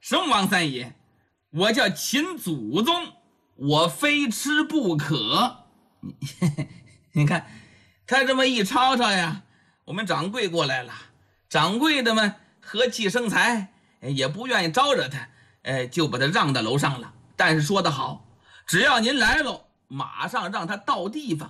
什么王三爷？我叫秦祖宗，我非吃不可。你看他这么一吵吵呀，我们掌柜过来了，掌柜的们和气生财，也不愿意招惹他，就把他让到楼上了。但是说得好，只要您来了，马上让他到地方。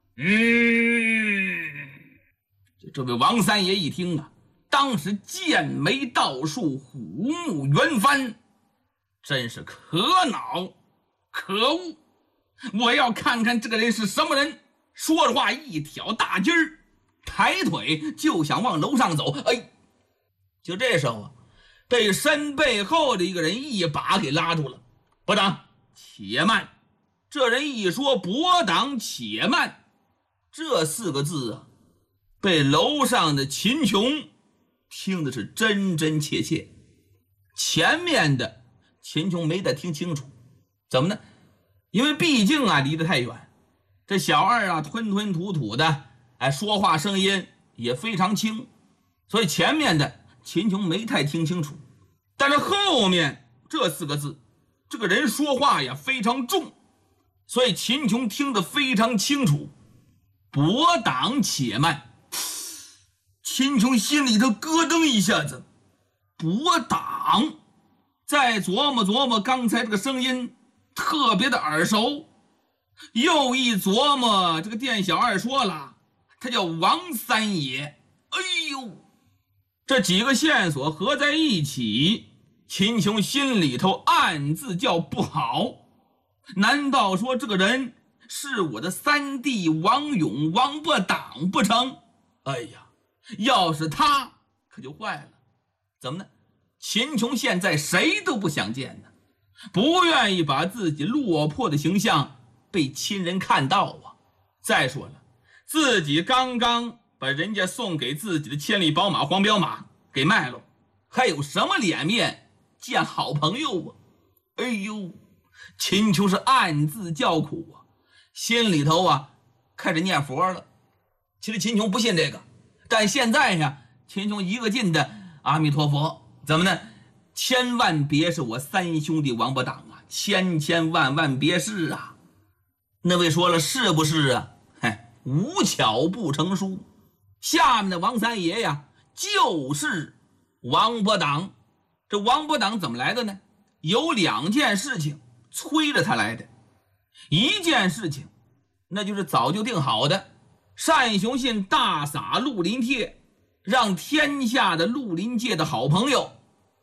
这位王三爷一听啊，当时剑眉倒竖，虎目圆翻，真是可恼可恶！我要看看这个人是什么人。说着话，一挑大筋儿，抬腿就想往楼上走。就这时候啊，被身背后的一个人一把给拉住了。伯党，且慢！这人一说伯党且慢这4个字啊，被楼上的秦琼听的是真真切切。前面的秦琼没太听清楚，怎么呢？因为毕竟啊离得太远，这小二啊吞吞吐吐的，说话声音也非常轻，所以前面的秦琼没太听清楚。但是后面这4个字，这个人说话呀非常重，所以秦琼听得非常清楚。伯党且慢！秦琼心里头咯噔一下子，伯党，再琢磨琢磨刚才这个声音特别的耳熟，又一琢磨这个店小二说了他叫王三爷。这几个线索合在一起，秦琼心里头暗自叫不好。难道说这个人是我的三弟王勇王伯党不成？要是他可就坏了。怎么呢？秦琼现在谁都不想见呢，不愿意把自己落魄的形象被亲人看到啊。再说了，自己刚刚把人家送给自己的千里宝马黄骠马给卖了，还有什么脸面见好朋友啊？秦琼是暗自叫苦啊，心里头啊开始念佛了。其实秦琼不信这个，但现在呀，秦琼一个劲的阿弥陀佛。怎么呢？千万别是我三兄弟王伯党啊，千万别是啊。那位说了，是不是啊？无巧不成书。下面的王三爷呀，就是王伯党。这王伯党怎么来的呢？有2件事情催着他来的。一件事情那就是早就定好的，单雄信大撒绿林帖，让天下的绿林界的好朋友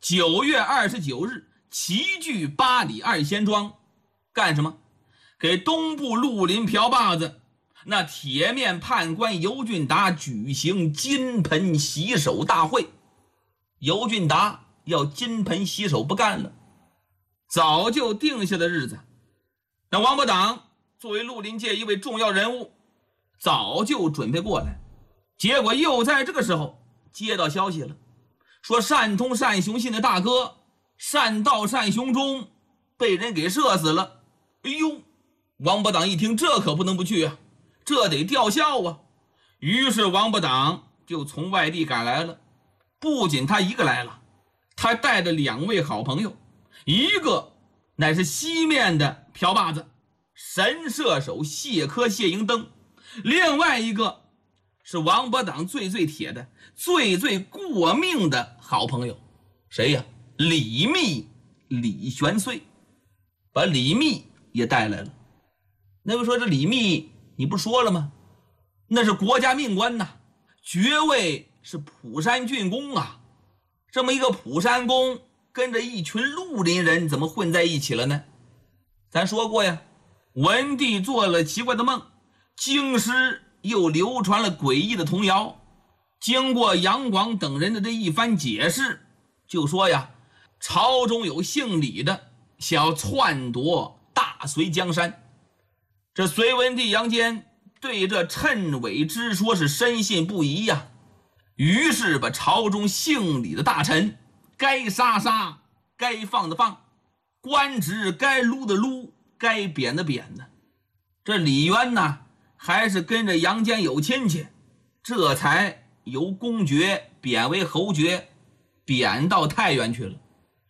9月29日齐聚8里2仙庄。干什么？给东部绿林瓢把子那铁面判官尤俊达举行金盆洗手大会。尤俊达要金盆洗手不干了，早就定下的日子。那王伯党作为绿林界一位重要人物，早就准备过来。结果又在这个时候接到消息了，说单通单雄信的大哥单道单雄忠被人给射死了。王伯党一听，这可不能不去啊，这得吊孝啊。于是王伯党就从外地赶来了。不仅他一个来了，他带着2位好朋友，一个乃是西面的瓢把子神射手谢科谢迎登，另外一个是王伯党最铁的最过命的好朋友。谁呀？李密李玄燧，把李密也带来了。那位说，这李密你不说了吗？那是国家命官呐，爵位是普山郡公啊。这么一个普山公跟着一群绿林人怎么混在一起了呢？咱说过呀，文帝做了奇怪的梦，京师又流传了诡异的童谣。经过杨广等人的这一番解释，就说呀，朝中有姓李的想要篡夺大隋江山。这隋文帝杨坚对这谶纬之说是深信不疑呀，于是把朝中姓李的大臣该杀，该放的放，官职该撸的撸，该贬的贬呢。这李渊呢，还是跟着杨坚有亲戚，这才由公爵贬为侯爵，贬到太原去了。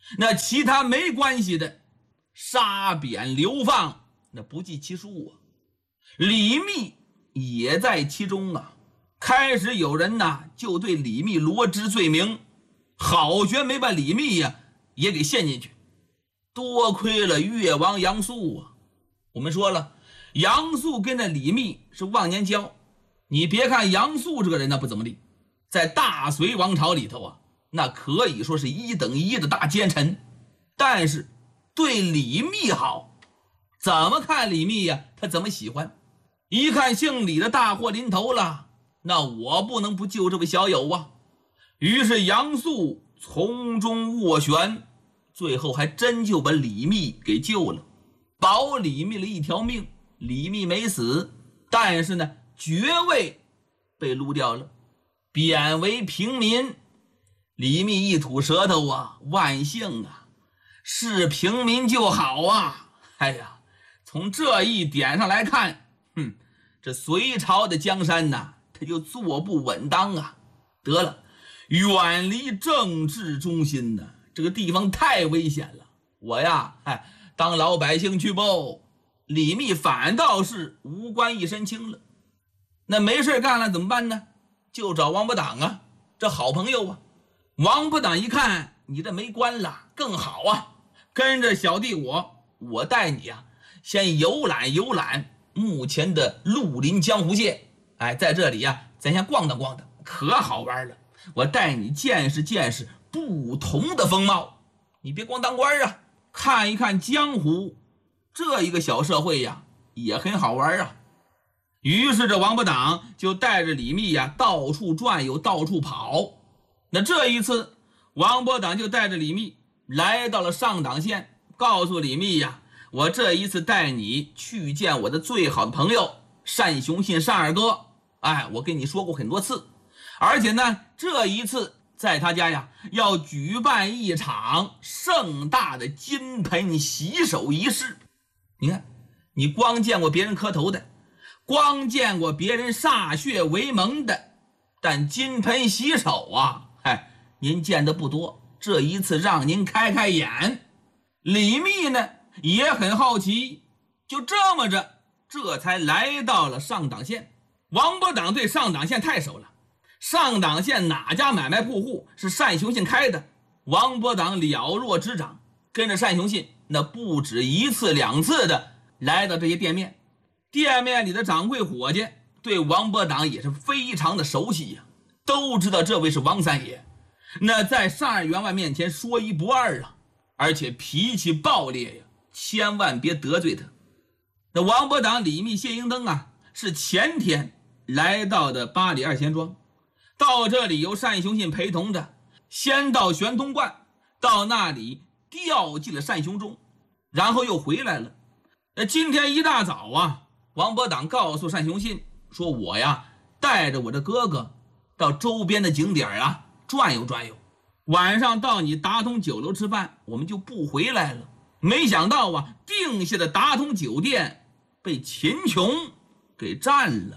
那其他没关系的杀贬流放，那不计其数啊。李密也在其中啊。开始有人呐就对李密罗织罪名，好悬没把李密呀也给陷进去。多亏了越王杨素啊。我们说了，杨素跟着李密是忘年交。你别看杨素这个人呢不怎么地，在大隋王朝里头啊，那可以说是一等一的大奸臣，但是对李密好。怎么看李密呀他怎么喜欢。一看姓李的大祸临头了，那我不能不救这位小友啊。于是杨素从中斡旋，最后还真就把李密给救了，保李密了一条命。李密没死，但是呢爵位被撸掉了，贬为平民。李密一吐舌头啊，万幸啊，是平民就好啊。哎呀，从这一点上来看，这隋朝的江山呐，他就坐不稳当啊。得了，远离政治中心呢，这个地方太危险了。我呀，当老百姓去不？李密反倒是无官一身轻了。那没事干了怎么办呢？就找王伯党啊，这好朋友啊。王伯党一看你这没官了，更好啊，跟着小弟我带你啊，先游览游览目前的绿林江湖界。在这里呀，咱先逛荡逛荡，可好玩了。我带你见识见识不同的风貌。你别光当官啊，看一看江湖，这一个小社会呀，也很好玩啊。于是这王伯党就带着李密呀，到处转悠，到处跑。那这一次，王伯党就带着李密来到了上党县，告诉李密呀，我这一次带你去见我的最好的朋友单雄信单二哥。我跟你说过很多次，而且呢，这一次在他家呀，要举办一场盛大的金盆洗手仪式。你看，你光见过别人磕头的，光见过别人歃血为盟的，但金盆洗手啊，您见得不多。这一次让您开开眼。李密呢也很好奇，就这么着，这才来到了上党县。王伯党对上党县太熟了，上党县哪家买卖铺户是单雄信开的，王伯党了若指掌，跟着单雄信那不止一次两次的来到这些店面。店面里的掌柜伙计对王伯党也是非常的熟悉呀，都知道这位是王三爷，那在单二员外面前说一不二啊，而且脾气暴烈呀，千万别得罪他。那王伯党李密谢英登啊，是前天来到的八里二贤庄，到这里由单雄信陪同着，先到玄通观，到那里吊祭了单雄忠，然后又回来了。那今天一大早啊，王伯党告诉单雄信说，我呀带着我的哥哥到周边的景点啊转悠转悠，晚上到你达通酒楼吃饭，我们就不回来了。没想到啊，定下的达通酒店被秦琼给占了。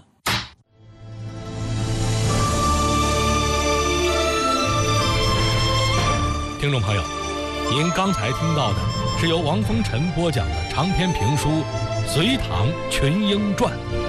听众朋友，您刚才听到的是由王风尘播讲的长篇评书《隋唐群英传》。